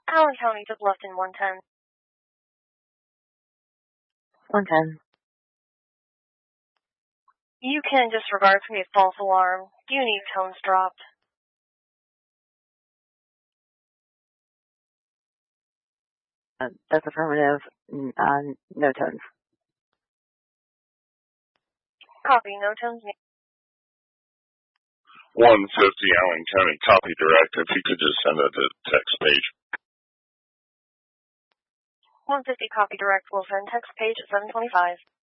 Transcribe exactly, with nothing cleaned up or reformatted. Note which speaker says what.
Speaker 1: Allen County took left in one ten.
Speaker 2: one ten.
Speaker 1: You can disregard for a false alarm. Do you need tones dropped?
Speaker 2: Uh, that's affirmative. Uh, no tones.
Speaker 1: Copy, no tones.
Speaker 3: one fifty Allen County, copy direct. If you could just send it to text page.
Speaker 1: one fifty copy direct will send text page at seven twenty-five.